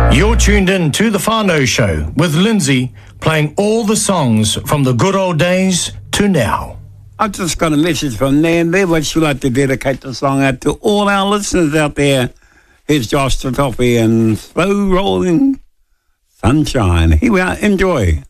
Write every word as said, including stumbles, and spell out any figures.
You're tuned in to The Whānau Show with Lindsay, playing all the songs from the good old days to now. I've just got a message from Nan there. Would you like to dedicate the song out to all our listeners out there? Here's Josh Toffee and Slow Rolling Sunshine. Here we are. Enjoy.